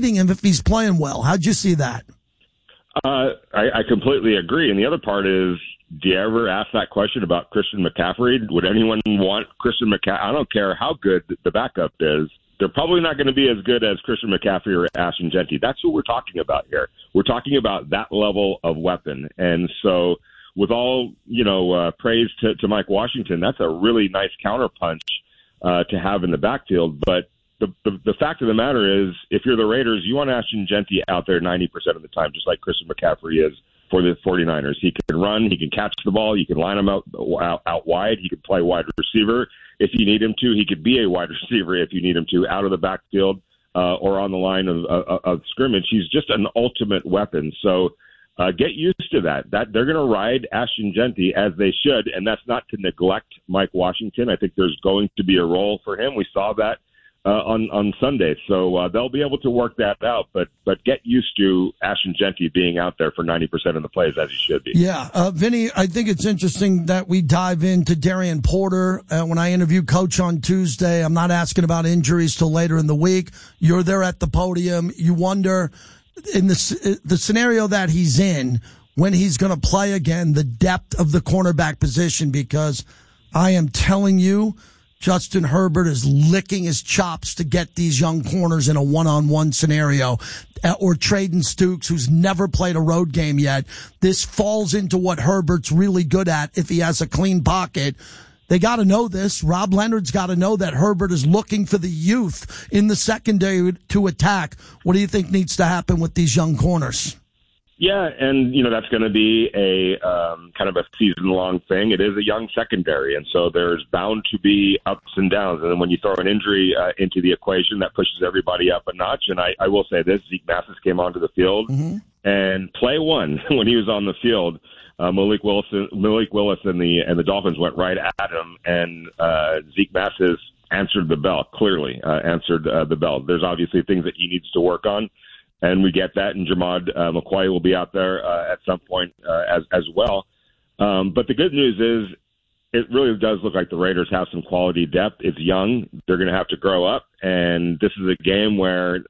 fading him if he's playing well. How'd you see that? I completely agree. And the other part is, do you ever ask that question about Christian McCaffrey? Would anyone want Christian McCaffrey? I don't care how good the backup is. They're probably not going to be as good as Christian McCaffrey or Ashton Jeanty. That's who we're talking about here. We're talking about that level of weapon. And so with all, praise to Mike Washington, that's a really nice counterpunch to have in the backfield. But the fact of the matter is, if you're the Raiders, you want Ashton Jeanty out there 90% of the time, just like Christian McCaffrey is for the 49ers. He can run, he can catch the ball, you can line him out wide, he can play wide receiver if you need him to. He could be a wide receiver if you need him to, out of the backfield or on the line of scrimmage. He's just an ultimate weapon. So get used to that. They're going to ride Ashton Jeanty as they should, and that's not to neglect Mike Washington. I think there's going to be a role for him. We saw that on Sunday. So they'll be able to work that out, but get used to Ashton Jeanty being out there for 90% of the plays as he should be. Yeah. Vinny, I think it's interesting that we dive into Darian Porter. When I interviewed Coach on Tuesday, I'm not asking about injuries till later in the week. You're there at the podium. You wonder, in the scenario that he's in, when he's going to play again, the depth of the cornerback position, because I am telling you, Justin Herbert is licking his chops to get these young corners in a one-on-one scenario, or Traden Stukes, who's never played a road game yet. This falls into what Herbert's really good at if he has a clean pocket. They got to know this. Rob Leonard's got to know that Herbert is looking for the youth in the secondary to attack. What do you think needs to happen with these young corners? Yeah, and, that's going to be a kind of a season-long thing. It is a young secondary, and so there's bound to be ups and downs. And then when you throw an injury into the equation, that pushes everybody up a notch. And I will say this, Zeke Massis came onto the field, and play one, when he was on the field, Malik Willis and the Dolphins went right at him, and Zeke Massis answered the bell, clearly answered the bell. There's obviously things that he needs to work on, and we get that, and Jermod McQuay will be out there at some point as well. But the good news is it really does look like the Raiders have some quality depth. It's young. They're going to have to grow up, and this is a game where,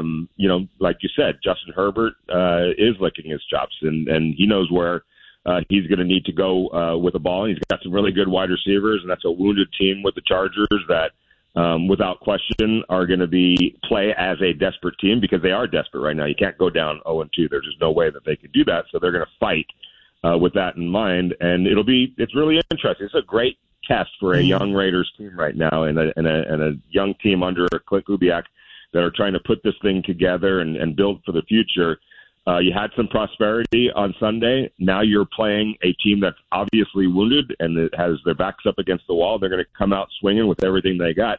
like you said, Justin Herbert is licking his chops, and he knows where he's going to need to go with the ball. And he's got some really good wide receivers, and that's a wounded team with the Chargers that, without question, are going to play as a desperate team, because they are desperate right now. You can't go down 0-2. There's just no way that they could do that. So they're going to fight with that in mind. And it's really interesting. It's a great test for a young Raiders team right now, and a young team under Clint Kubiak that are trying to put this thing together and build for the future. You had some prosperity on Sunday. Now you're playing a team that's obviously wounded and that has their backs up against the wall. They're going to come out swinging with everything they got.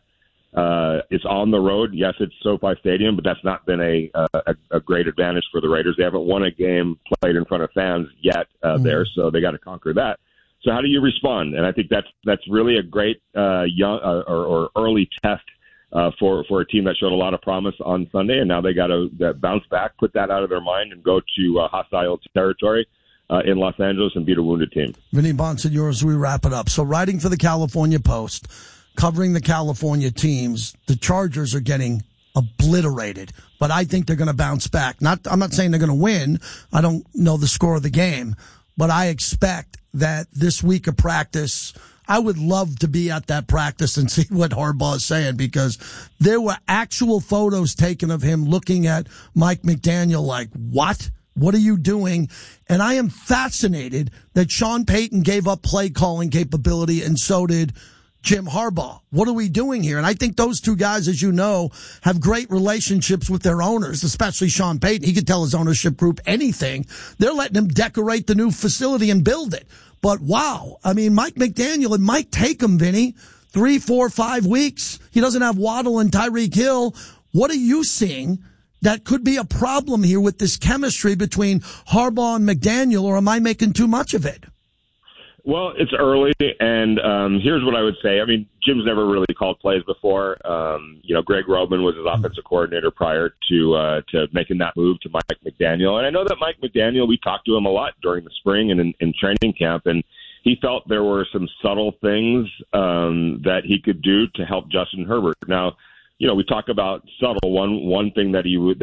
It's on the road. Yes, it's SoFi Stadium, but that's not been a great advantage for the Raiders. They haven't won a game played in front of fans yet there, so they got to conquer that. So how do you respond? And I think that's really a great young or early test for a team that showed a lot of promise on Sunday, and now they got to bounce back, put that out of their mind, and go to hostile territory in Los Angeles and beat a wounded team. Vinny Bonsignore, as we wrap it up. So writing for the California Post, covering the California teams, the Chargers are getting obliterated, but I think they're going to bounce back. I'm not saying they're going to win. I don't know the score of the game, but I expect that this week of practice, I would love to be at that practice and see what Harbaugh is saying, because there were actual photos taken of him looking at Mike McDaniel like, what? What are you doing? And I am fascinated that Sean Payton gave up play calling capability, and so did Jim Harbaugh. What are we doing here? And I think those two guys, as you know, have great relationships with their owners, especially Sean Payton. He could tell his ownership group anything. They're letting him decorate the new facility and build it. But wow, I mean, Mike McDaniel, it might take him, Vinny, 3, 4, 5 weeks. He doesn't have Waddle and Tyreek Hill. What are you seeing that could be a problem here with this chemistry between Harbaugh and McDaniel, or am I making too much of it? Well, it's early, and here's what I would say. I mean, Jim's never really called plays before. Greg Roman was his offensive coordinator prior to making that move to Mike McDaniel. And I know that Mike McDaniel, we talked to him a lot during the spring and in training camp, and he felt there were some subtle things that he could do to help Justin Herbert. Now, we talk about subtle. One thing that